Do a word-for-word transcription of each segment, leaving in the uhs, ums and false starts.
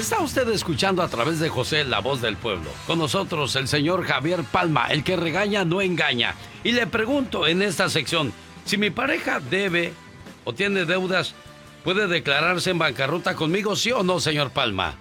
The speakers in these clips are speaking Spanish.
Está usted escuchando a través de José, la voz del pueblo. Con nosotros el señor Javier Palma, el que regaña no engaña. Y le pregunto en esta sección, si mi pareja debe o tiene deudas, ¿puede declararse en bancarrota conmigo, sí o no, señor Palma?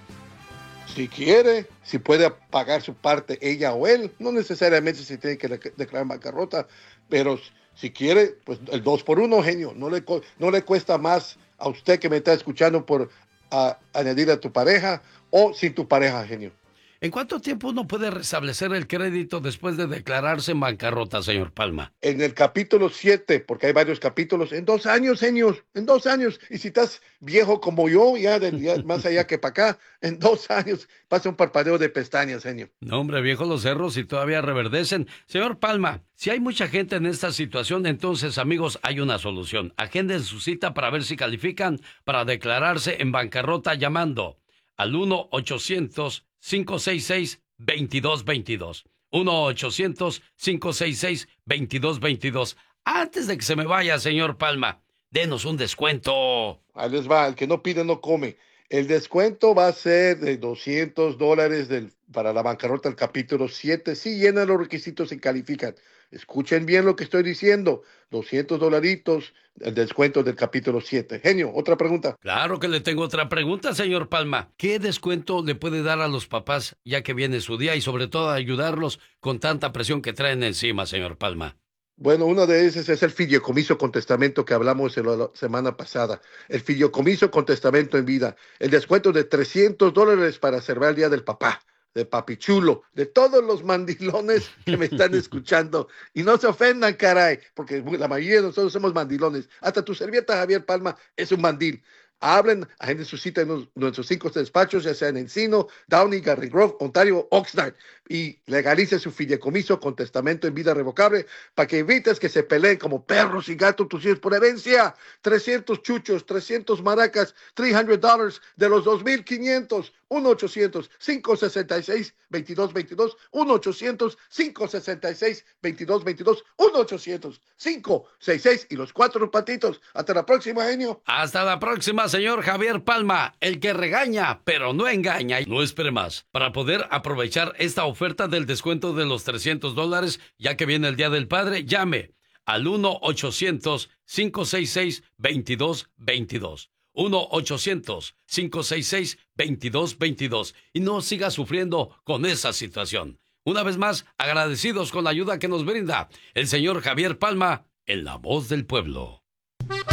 Si quiere, si puede pagar su parte ella o él, no necesariamente se tiene que declarar bancarrota, pero si quiere, pues el dos por uno, genio, no le, no le cuesta más a usted que me está escuchando por uh, añadir a tu pareja o sin tu pareja, genio. ¿En cuánto tiempo uno puede restablecer el crédito después de declararse en bancarrota, señor Palma? En el capítulo siete, porque hay varios capítulos, en dos años, señor, en dos años. Y si estás viejo como yo, ya, de, ya más allá que para acá, en dos años pasa un parpadeo de pestañas, señor. No, hombre, viejo los cerros y todavía reverdecen. Señor Palma, si hay mucha gente en esta situación, entonces, amigos, hay una solución. Agenden su cita para ver si califican para declararse en bancarrota llamando al uno ochocientos cinco seis seis veintidós veintidós. uno ochocientos cinco seis seis veintidós veintidós. Antes de que se me vaya, señor Palma, denos un descuento. Ahí les va, el que no pide no come. El descuento va a ser de doscientos dólares del, para la bancarrota del capítulo siete. Si llenan los requisitos y califican. Escuchen bien lo que estoy diciendo. doscientos dolaritos, el descuento del capítulo siete. Genio, otra pregunta. Claro que le tengo otra pregunta, señor Palma. ¿Qué descuento le puede dar a los papás ya que viene su día y sobre todo ayudarlos con tanta presión que traen encima, señor Palma? Bueno, uno de esos es el fideicomiso con testamento que hablamos la semana pasada. El fideicomiso con testamento en vida. El descuento de trescientos dólares para celebrar el Día del Papá, de Papi Chulo, de todos los mandilones que me están escuchando. Y no se ofendan, caray, porque la mayoría de nosotros somos mandilones. Hasta tu servieta, Javier Palma, es un mandil. Hablen, agenden su cita en los, nuestros cinco despachos, ya sea en Encino, Downey, Garden Grove, Ontario, Oxnard, y legalice su fideicomiso con testamento en vida revocable para que evites que se peleen como perros y gatos tus hijos por herencia. trescientos chuchos, trescientos maracas, trescientos dólares de los dos mil quinientos. uno ochocientos cinco sesenta y seis veintidós veintidós. uno ochocientos cinco sesenta y seis veintidós veintidós. uno ochocientos cinco sesenta y seis y los cuatro patitos. Hasta la próxima, genio. Hasta la próxima, señor Javier Palma, el que regaña, pero no engaña. No espere más. Para poder aprovechar esta oferta del descuento de los trescientos dólares, ya que viene el Día del Padre, llame al uno ochocientos cinco seis seis veintidós veintidós. uno ochocientos cinco seis seis veintidós veintidós. Y no siga sufriendo con esa situación. Una vez más, agradecidos con la ayuda que nos brinda el señor Javier Palma en La Voz del Pueblo.